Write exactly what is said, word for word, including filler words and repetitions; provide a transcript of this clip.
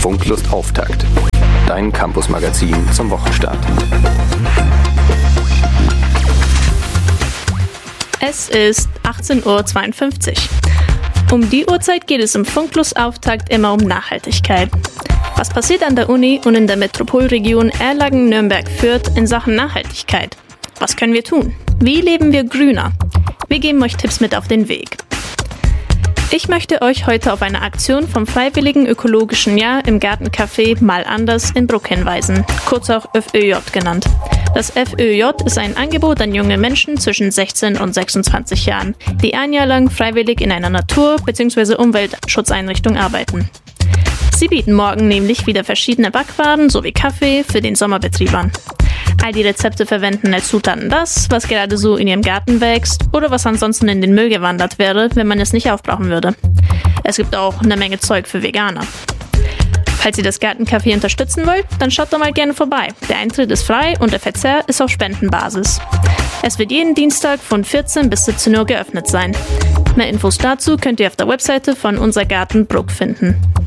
Funklust Auftakt, dein Campus-Magazin zum Wochenstart. Es ist achtzehn Uhr zweiundfünfzig. Um die Uhrzeit geht es im Funklust Auftakt immer um Nachhaltigkeit. Was passiert an der Uni und in der Metropolregion Erlangen-Nürnberg-Fürth in Sachen Nachhaltigkeit? Was können wir tun? Wie leben wir grüner? Wir geben euch Tipps mit auf den Weg. Ich möchte euch heute auf eine Aktion vom Freiwilligen Ökologischen Jahr im Gartencafé Mal anders in Bruck hinweisen, kurz auch F Ö J genannt. Das F Ö J ist ein Angebot an junge Menschen zwischen sechzehn und sechsundzwanzig Jahren, die ein Jahr lang freiwillig in einer Natur- bzw. Umweltschutzeinrichtung arbeiten. Sie bieten morgen nämlich wieder verschiedene Backwaren sowie Kaffee für den Sommerbetrieb an. All die Rezepte verwenden als Zutaten das, was gerade so in ihrem Garten wächst oder was ansonsten in den Müll gewandert wäre, wenn man es nicht aufbrauchen würde. Es gibt auch eine Menge Zeug für Veganer. Falls ihr das Gartencafé unterstützen wollt, dann schaut doch mal gerne vorbei. Der Eintritt ist frei und der Verzehr ist auf Spendenbasis. Es wird jeden Dienstag von vierzehn bis siebzehn Uhr geöffnet sein. Mehr Infos dazu könnt ihr auf der Webseite von Unser Garten Bruck finden.